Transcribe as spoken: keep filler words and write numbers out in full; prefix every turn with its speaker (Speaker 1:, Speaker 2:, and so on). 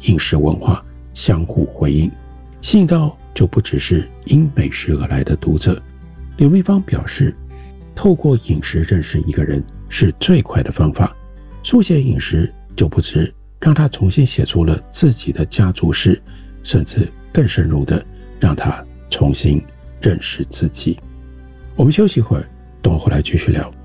Speaker 1: 饮食文化相互回应，吸引到就不只是因美食而来的读者。刘秘芳表示，透过饮食认识一个人是最快的方法。书写饮食就不止让他重新写出了自己的家族史，甚至更深入的让他重新认识自己。我们休息一会儿，等我回来继续聊。